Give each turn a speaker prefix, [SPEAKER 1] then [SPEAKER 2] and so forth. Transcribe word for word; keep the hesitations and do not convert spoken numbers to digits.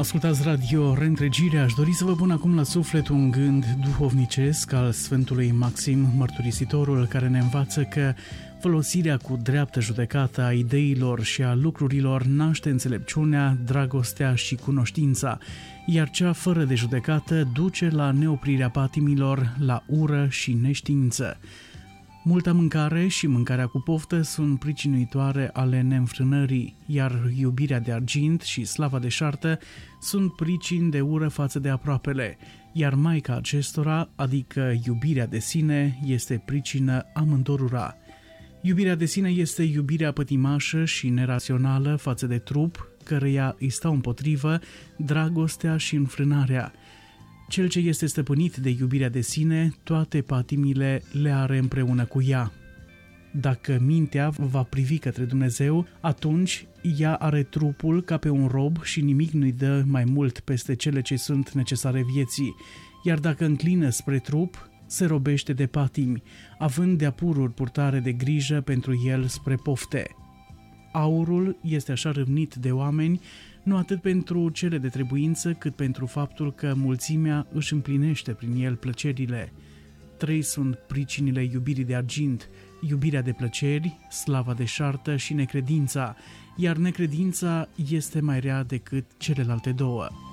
[SPEAKER 1] Ascultați Radio Reîntregirea. Aș dori să vă pun acum la suflet un gând duhovnicesc al Sfântului Maxim Mărturisitorul, care ne învață că folosirea cu dreaptă judecată a ideilor și a lucrurilor naște înțelepciunea, dragostea și cunoștința, iar cea fără de judecată duce la neoprirea patimilor, la ură și neștiință. Multă mâncare și mâncarea cu poftă sunt pricinuitoare ale neînfrânării, iar iubirea de argint și slava de șartă sunt pricini de ură față de aproapele, iar maica acestora, adică iubirea de sine, este pricină amândorura. Iubirea de sine este iubirea pătimașă și nerațională față de trup, căreia îi stau împotrivă dragostea și înfrânarea. Cel ce este stăpânit de iubirea de sine, toate patimile le are împreună cu ea. Dacă mintea va privi către Dumnezeu, atunci ea are trupul ca pe un rob și nimic nu-i dă mai mult peste cele ce sunt necesare vieții, iar dacă înclină spre trup, se robește de patimi, având de-a pururi purtare de grijă pentru el spre pofte. Aurul este așa râvnit de oameni, nu atât pentru cele de trebuință, cât pentru faptul că mulțimea își împlinește prin el plăcerile. Trei sunt pricinile iubirii de argint: iubirea de plăceri, slava de șartă și necredința, iar necredința este mai rea decât celelalte două.